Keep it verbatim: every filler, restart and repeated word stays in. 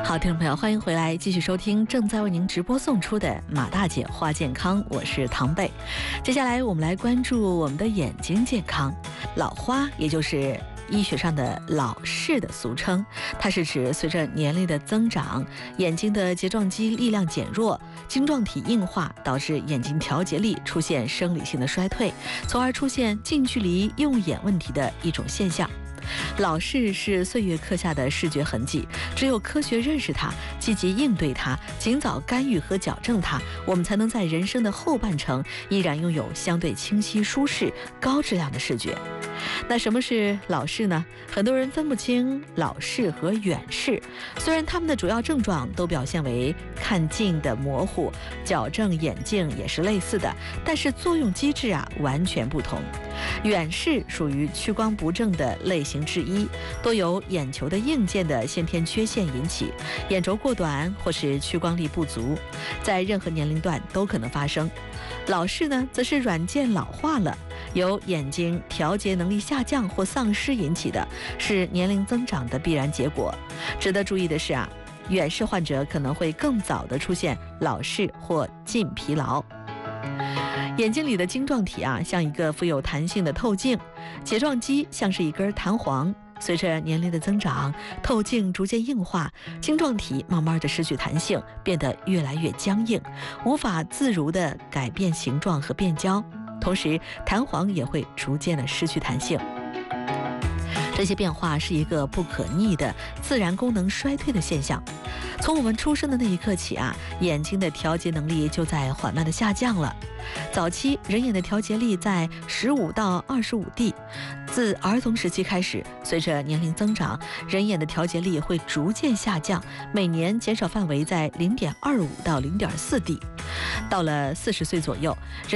好，听众朋友，欢迎回来，继续收听正在为您直播送出的马大姐话健康，我是唐贝。接下来我们来关注我们的眼睛健康。老花，也就是医学上的老视的俗称，它是指随着年龄的增长，眼睛的睫状肌力量减弱，晶状体硬化，导致眼睛调节力出现生理性的衰退，从而出现近距离用眼问题的一种现象。老视是岁月刻下的视觉痕迹，只有科学认识它，积极应对它，尽早干预和矫正它，我们才能在人生的后半程依然拥有相对清晰、舒适、高质量的视觉。那什么是老视呢？很多人分不清老视和远视，虽然它们的主要症状都表现为看近的模糊，矫正眼镜也是类似的，但是作用机制啊完全不同。远视属于屈光不正的类型之一，多由眼球的硬件的先天缺陷引起，眼轴过短或是屈光力不足，在任何年龄段都可能发生。老视呢，则是软件老化了，由眼睛调节能力下降或丧失引起的，是年龄增长的必然结果。值得注意的是啊，远视患者可能会更早的出现老视或近疲劳。眼睛里的晶状体啊，像一个富有弹性的透镜，睫状肌像是一根弹簧。随着年龄的增长，透镜逐渐硬化，晶状体慢慢的失去弹性，变得越来越僵硬，无法自如地改变形状和变焦，同时弹簧也会逐渐的失去弹性。这些变化是一个不可逆的自然功能衰退的现象。从我们出生的那一刻起啊，眼睛的调节能力就在缓慢的下降了。早期人眼的调节力在十五到二十五 D， 自儿童时期开始，随着年龄增长，人眼的调节力会逐渐下降，每年减少范围在 零点二五到 零点四 D。到了四十岁左右，人